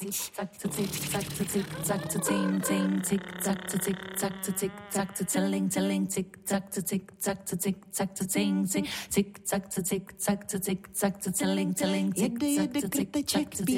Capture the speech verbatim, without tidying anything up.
zack to tick, zack to tick, zack to ting ting, tick zack to tick, zack to tick, zack to telling telling, tick zack to tick, zack to tick, zack to ting ting, tick zack to tick, zack to tick, zack to telling telling, tick zack to tick, zack to